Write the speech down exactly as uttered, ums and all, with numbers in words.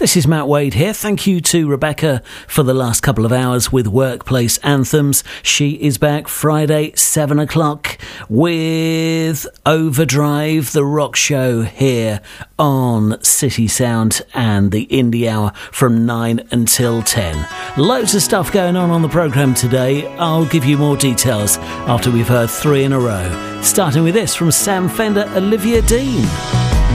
This is Matt Wade here. Thank you to Rebecca for the last couple of hours with Workplace Anthems. She is back Friday, seven o'clock with Overdrive, the rock show here on City Sound, and the Indie Hour from nine until ten. Loads of stuff going on on the programme today. I'll give you more details after we've heard three in a row. Starting with this from Sam Fender, Olivia Dean.